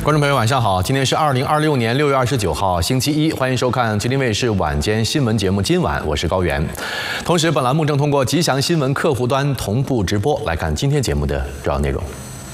观众朋友，晚上好！今天是2026年6月29号，星期一，欢迎收看吉林卫视晚间新闻节目《今晚》，我是高原。同时，本栏目正通过吉祥新闻客户端同步直播。来看今天节目的主要内容。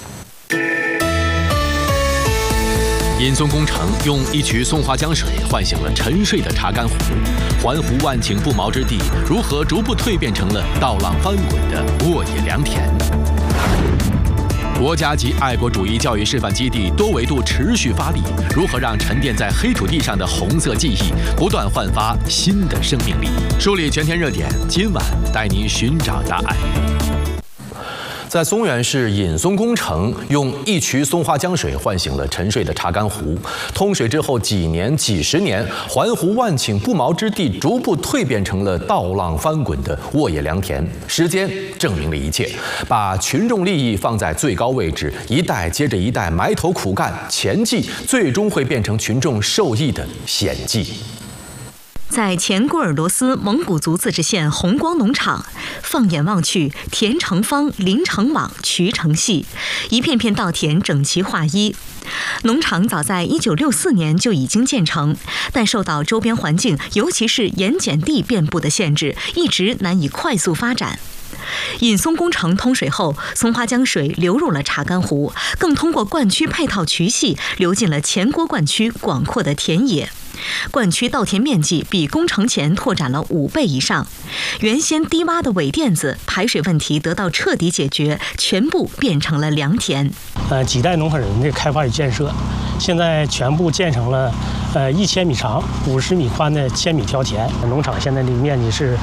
尹淞工程用一渠松花江水唤醒了沉睡的查干湖，环湖万顷不毛之地如何逐步蜕变成了道浪翻滚的沃野良田？国家级爱国主义教育示范基地多维度持续发力，如何让沉淀在黑土地上的红色记忆不断焕发新的生命力？梳理全天热点，今晚带您寻找答案。 在松原市，尹淞工程用一渠松花江水唤醒了沉睡的查干湖。通水之后几年、几十年，环湖万顷不毛之地逐步蜕变成了道浪翻滚的沃野良田。时间证明了一切，把群众利益放在最高位置，一代接着一代埋头苦干，前绩最终会变成群众受益的险绩。 在前鄂尔多斯蒙古族自治县红光农场，放眼望去，田成方、林成网、渠成细，一片片稻田整齐划一。农场早在1964年就已经建成，但受到周边环境，尤其是盐碱地遍布的限制，一直难以快速发展。尹淞工程通水后，松花江水流入了查干湖，更通过灌区配套渠系流进了前郭灌区广阔的田野。灌区稻田面积比工程前拓展了5倍以上，原先低洼的伪甸子排水问题得到彻底解决，全部变成了良田。 几代农村人的开发与建设，现在全部建成了1000米长、50米宽的1000米条田。农场现在的面积是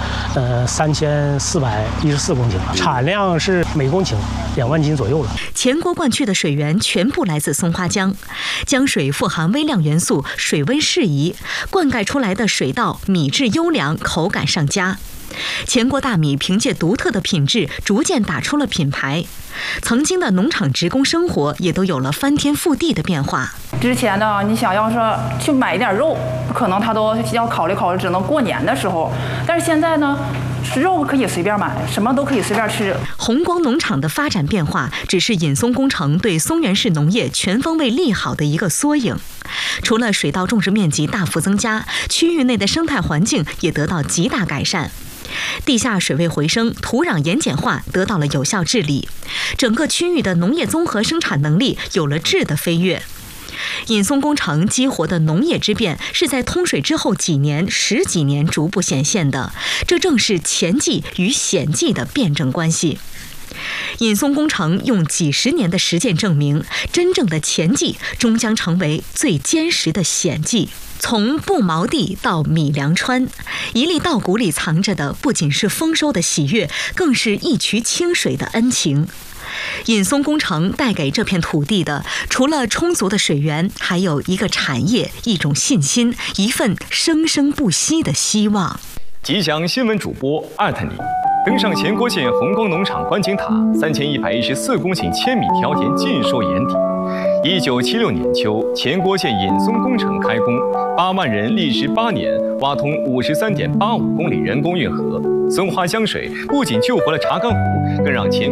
3414公顷，产量是每公顷2万斤左右了。 前郭灌区的水源全部来自松花江，江水富含微量元素，水温适宜，灌溉出来的水稻米质优良，口感上佳。前郭大米凭借独特的品质，逐渐打出了品牌。曾经的农场职工生活也都有了翻天覆地的变化。 之前呢，你想要说去买一点肉，可能他都要考虑，只能过年的时候。但是现在呢，肉可以随便买，什么都可以随便吃。 红光农场的发展变化，只是尹淞工程对松原市农业全方位利好的一个缩影。除了水稻种植面积大幅增加，区域内的生态环境也得到极大改善。地下水位回升，土壤盐碱化得到了有效治理，整个区域的农业综合生产能力有了质的飞跃。尹淞工程激活的农业之变，是在通水之后几年、10几年逐步显现的，这正是前绩与险绩的辩证关系。尹淞工程用几十年的实践证明，真正的前绩终将成为最坚实的险绩。从不毛地到米粮川，一粒稻谷里藏着的不仅是丰收的喜悦，更是一渠清水的恩情。尹淞工程带给这片土地的，除了充足的水源，还有一个产业、一种信心、一份生生不息的希望。 吉祥新闻主播@你，登上前郭县红光农场观景塔，3114公顷1000米条田尽收眼底。1976年秋，前郭县尹淞工程开工，8万人历时8年挖通53.85公里人工运河。松花江水不仅救活了查干湖，更让前